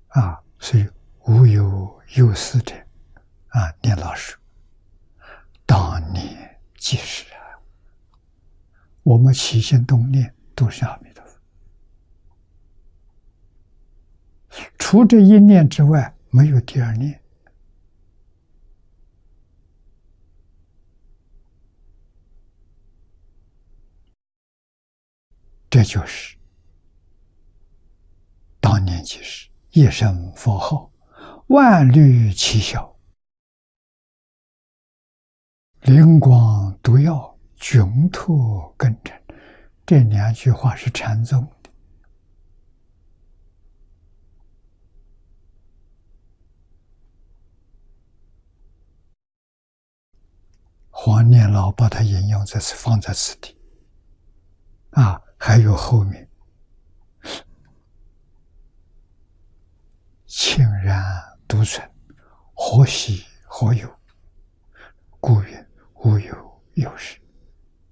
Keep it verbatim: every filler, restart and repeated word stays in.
啊，所以无有有司者啊，念老师当年即是啊，我们起心动念都是阿弥陀佛，除这一念之外，没有第二念。这就是当年即是一声佛号，万虑齐消，灵光毒药，窘脱根尘。这两句话是禅宗的。黄念老把它引用在此，放在此地啊，还有后面清然独存，何喜何有？故曰无有有时。